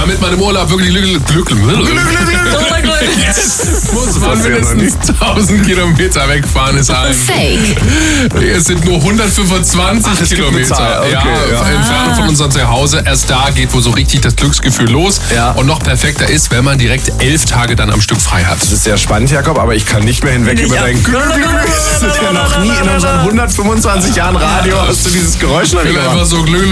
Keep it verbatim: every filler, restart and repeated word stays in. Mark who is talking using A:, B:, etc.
A: damit man im Urlaub wirklich glücklich glück, glück, glück, glück, yes, muss man mindestens tausend Kilometer wegfahren, ist ein
B: Fake.
A: Es sind nur hundertfünfundzwanzig
C: Ach,
A: Kilometer.
C: Okay,
A: ja,
C: ja.
A: Entfernung von unserem Zuhause. Erst da geht wohl so richtig das Glücksgefühl los.
C: Ja.
A: Und noch perfekter ist, wenn man direkt elf Tage dann am Stück frei hat.
C: Das ist sehr spannend, Jakob, aber ich kann nicht mehr hinweg
B: Nicht
C: über
B: ab.
C: dein Glück. Das ist ja noch nie in unseren hundertfünfundzwanzig Jahren Radio hast du dieses Geräusch noch
A: Ich
C: nie
A: bin
C: gemacht.
A: einfach so glücklich.